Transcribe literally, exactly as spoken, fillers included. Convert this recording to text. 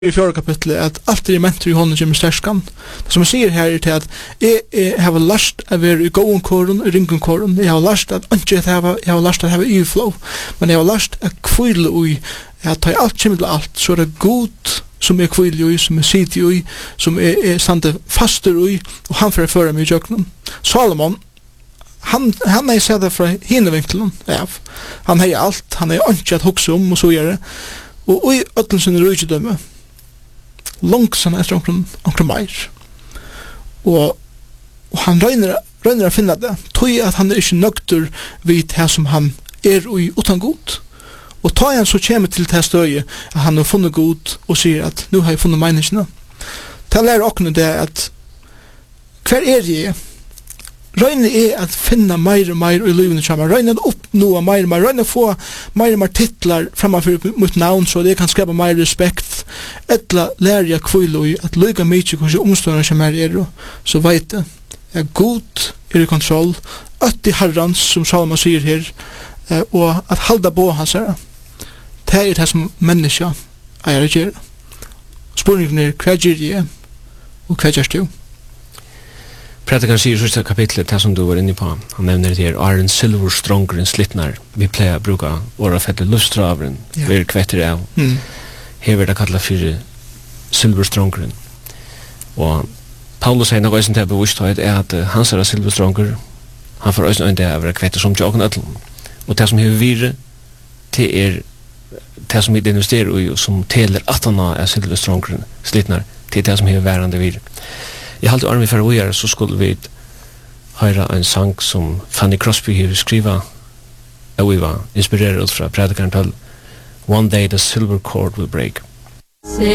i fjärde kapitlet att allt är ment i honom som är stärskan. Det som jag säger här är till att jag har lärt att vara i gåen koron, i ringen koron. Jag har lärt att inte ha, jag har lärt att ha i-flow. Men jag har lärt att kvila i att ta allt kommer till allt så är det god som är kvila i, som är sitter i, som är, är stande faster i och han får föra mig i köknen. Salomon han han är så där från hinnevinkeln. Ja. Han har allt, han är inte att huxa om och så gör det. Och i öttelsen är rydgedöme långsamt efter omkring, omkring mer. Og, og han røyner, røyner å finne det. Tog at han er ikke nøgter vid det som han er i utan god. Og tar han så kommer til det støye at han har funnet god og sier at nu har jeg funnet menneskene. Det lærer åkne det at hver er jeg? Røyne er at finne mer og mer i livet sammen. Røyne å oppnå mer og mer. Røyne å få mer og mer titlar framfor mot navn så det kan skapa mer respekt. Etla lærer jeg kvile i at lykke mye hvordan omstående som er er så vet jeg at god er i kontroll. Øtti herrans som Salomon sier her og at halda på hans her. Det er det som menneska er å gjøre. Spørningen er hva gjør jeg og hva gjør du? Predikaren sier i første kapitlet, det som du var inne på, han nevner det her, er en silver strongeren slittnar. Vi pleier å bruke året fettet luftstraveren, yeah. Vi er kvetter av. Mm. Her vil det kallet for silver strongeren. Og Paulus sier noe som det er bevissthet er at hans er silver stronger, han får også øyne av kvetter som tjokken øtlen. Og det som har vært, det er det som vi investerer i, som teler at han er silver strongeren slittnar, det er det som har vært det videre. I halte armi for å gjøre, så skulle vi høre en sang som Fanny Crosby har skrivet, og vi var inspireret ut fra predikeren til One Day the Silver Cord Will Break.